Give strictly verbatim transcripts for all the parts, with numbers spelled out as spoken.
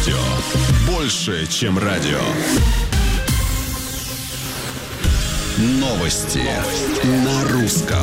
радио. Больше, чем радио. Новости на русском.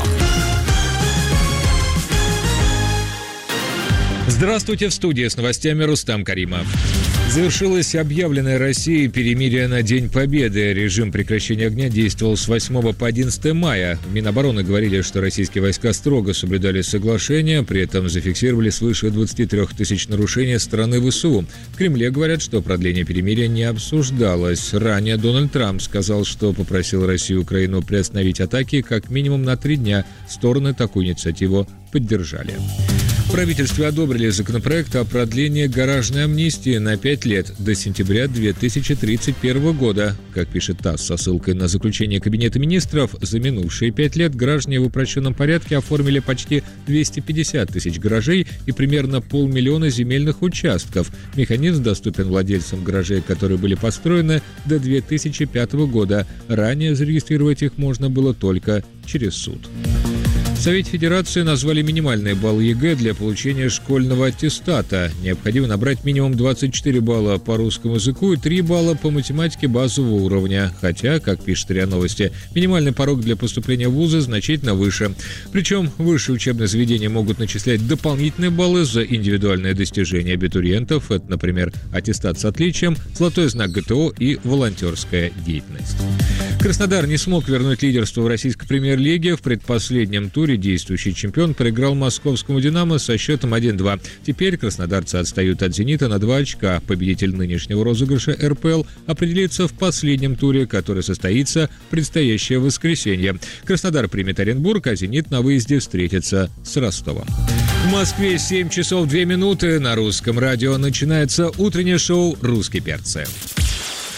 Здравствуйте, в студии с новостями Рустам Каримов. Завершилось объявленное Россией перемирие на День Победы. Режим прекращения огня действовал с восьмого по одиннадцатое мая. В Минобороны говорили, что российские войска строго соблюдали соглашение, при этом зафиксировали свыше двадцать три тысяч нарушений со стороны ВСУ. В Кремле говорят, что продление перемирия не обсуждалось. Ранее Дональд Трамп сказал, что попросил Россию и Украину приостановить атаки как минимум на три дня. Стороны такую инициативу поддержали. В правительстве одобрили законопроект о продлении гаражной амнистии на пять лет до сентября две тысячи тридцать первого года. Как пишет ТАСС со ссылкой на заключение Кабинета министров, за минувшие пять лет граждане в упрощенном порядке оформили почти двести пятьдесят тысяч гаражей и примерно полмиллиона земельных участков. Механизм доступен владельцам гаражей, которые были построены до две тысячи пятого года. Ранее зарегистрировать их можно было только через суд. В Совете Федерации назвали минимальные баллы ЕГЭ для получения школьного аттестата. Необходимо набрать минимум двадцать четыре балла по русскому языку и три балла по математике базового уровня. Хотя, как пишет РИА Новости, минимальный порог для поступления в вузы значительно выше. Причем высшие учебные заведения могут начислять дополнительные баллы за индивидуальные достижения абитуриентов. Это, например, аттестат с отличием, золотой знак ГТО и волонтерская деятельность. Краснодар не смог вернуть лидерство в российской премьер-лиге. В предпоследнем туре действующий чемпион проиграл московскому «Динамо» со счетом один-два. Теперь краснодарцы отстают от «Зенита» на два очка. Победитель нынешнего розыгрыша эр пэ эл определится в последнем туре, который состоится в предстоящее воскресенье. Краснодар примет Оренбург, а «Зенит» на выезде встретится с Ростовом. В Москве семь часов две минуты. На русском радио начинается утреннее шоу «Русские перцы».